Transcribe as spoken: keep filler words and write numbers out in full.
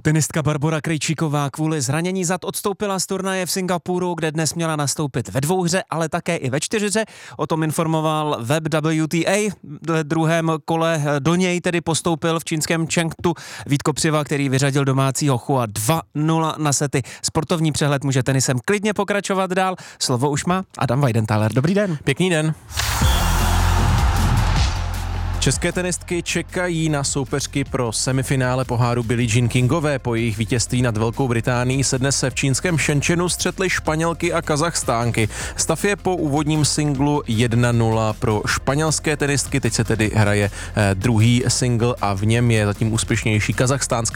Tenistka Barbora Krejčíková kvůli zranění zad odstoupila z turnaje v Singapuru, kde dnes měla nastoupit ve dvouhře, ale také i ve čtyřhře. O tom informoval web W T A. V druhém kole do něj tedy postoupil v čínském Chengdu Vítko Přiva, který vyřadil domácího Chua dva nula na sety. Sportovní přehled může tenisem klidně pokračovat dál. Slovo už má Adam Weidenthaler. Dobrý den. Pěkný den. České tenistky čekají na soupeřky pro semifinále poháru Billie Jean Kingové. Po jejich vítězství nad Velkou Británií se dnes se v čínském Shenzhenu střetly Španělky a Kazachstánky. Stav je po úvodním singlu jedna nula pro španělské tenistky. Teď se tedy hraje eh, druhý single a v něm je zatím úspěšnější kazachstánská